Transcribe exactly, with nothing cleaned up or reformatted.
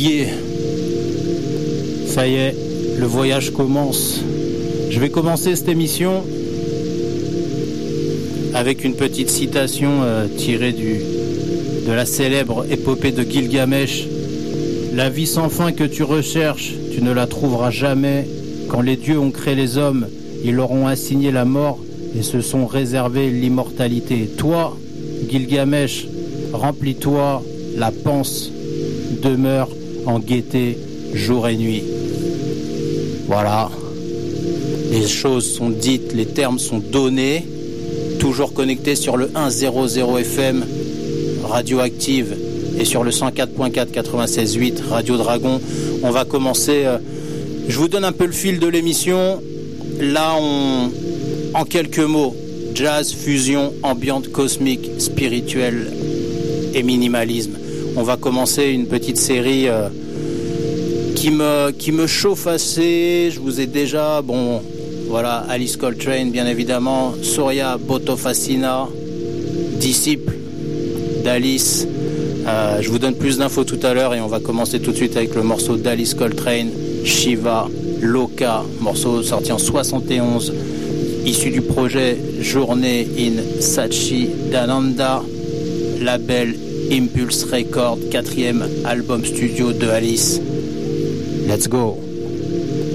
Yeah. Ça y est, le voyage commence. Je vais commencer cette émission avec une petite citation euh, tirée du, de la célèbre épopée de Gilgamesh. La vie sans fin que tu recherches, tu ne la trouveras jamais. Quand les dieux ont créé les hommes, ils leur ont assigné la mort et se sont réservés l'immortalité. Toi, Gilgamesh, remplis-toi la panse, demeure en gaieté jour et nuit. Voilà. Les choses sont dites, les termes sont donnés. Toujours connecté sur le cent F M Radioactive et sur le cent quatre point quatre quatre-vingt-seize huit Radio Dragon. On va commencer. Euh, je vous donne un peu le fil de l'émission. Là, on, en quelques mots, jazz, fusion, ambiante, cosmique, spirituelle et minimalisme. On va commencer une petite série euh, qui me qui me chauffe assez. Je vous ai déjà, bon, voilà, Alice Coltrane, bien évidemment, Soria Botofacina, disciple d'Alice. Euh, je vous donne plus d'infos tout à l'heure et on va commencer tout de suite avec le morceau d'Alice Coltrane, Shiva Loka, morceau sorti en soixante et onze, issu du projet Journée in Satchidananda, label Impulse Record, quatrième album studio de Alice. Let's go.